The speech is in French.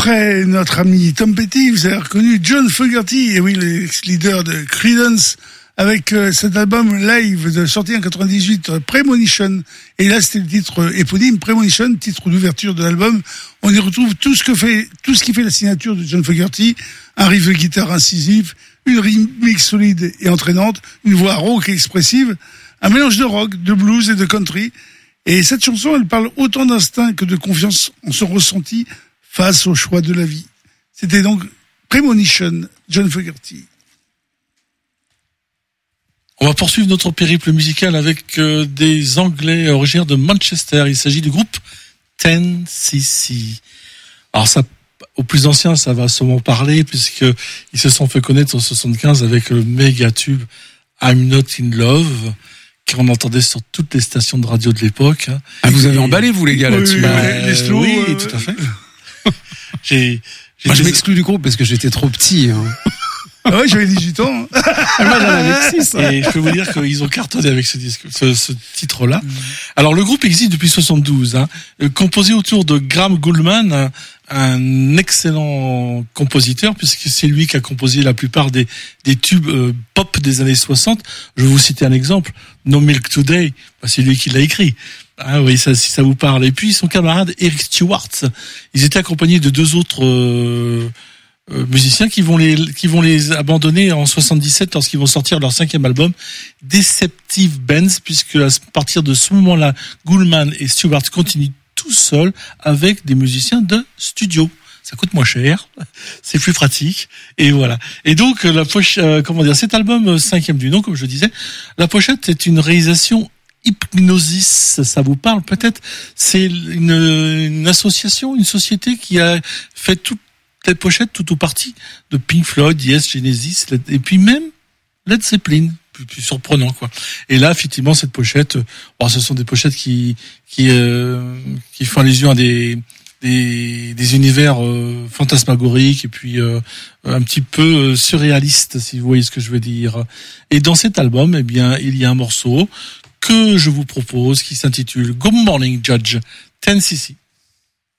Après notre ami Tom Petty, vous avez reconnu John Fogerty, et oui, l'ex-leader de Creedence, avec cet album live sorti en 98, Premonition. Et là, c'était le titre éponyme, Premonition, titre d'ouverture de l'album. On y retrouve tout ce qui fait la signature de John Fogerty, un riff de guitare incisif, une rythmique solide et entraînante, une voix rauque et expressive, un mélange de rock, de blues et de country. Et cette chanson, elle parle autant d'instinct que de confiance en son ressenti face au choix de la vie. C'était donc Premonition, John Fogerty. On va poursuivre notre périple musical avec des Anglais originaires de Manchester. Il s'agit du groupe 10cc. Alors ça, aux plus anciens, ça va sûrement parler puisque ils se sont fait connaître en 75 avec le méga tube I'm Not in Love, qu'on entendait sur toutes les stations de radio de l'époque. Ah, vous avez emballé, vous, les gars, là-dessus. Les slow, oui, tout à fait. Moi, je m'exclus du groupe parce que j'étais trop petit. Ah ouais, j'avais 18 ans. Moi, j'en avais 6. Et je peux vous dire qu'ils ont cartonné avec ce titre-là. Alors, le groupe existe depuis 72, composé autour de Graham Gouldman, un excellent compositeur, puisque c'est lui qui a composé la plupart des tubes pop des années 60. Je vais vous citer un exemple. No Milk Today, c'est lui qui l'a écrit. Ah oui, ça, si ça vous parle. Et puis, son camarade Eric Stewart, ils étaient accompagnés de deux autres musiciens qui vont les abandonner en 77 lorsqu'ils vont sortir leur 5e album, Deceptive Bands, puisque à partir de ce moment-là, Gouldman et Stewart continuent tout seuls avec des musiciens de studio. Ça coûte moins cher, c'est plus pratique, et voilà. Et donc cet album 5e du nom, comme je disais, la pochette est une réalisation Hypnosis, ça vous parle peut-être? C'est une association, une société qui a fait toutes les pochettes, tout ou partie de Pink Floyd, Yes, Genesis, et puis même Led Zeppelin. Plus surprenant, quoi. Et là, effectivement, cette pochette, ce sont des pochettes qui font allusion à des univers fantasmagoriques et puis un petit peu surréalistes, si vous voyez ce que je veux dire. Et dans cet album, eh bien, il y a un morceau que je vous propose qui s'intitule Good Morning Judge, 10cc.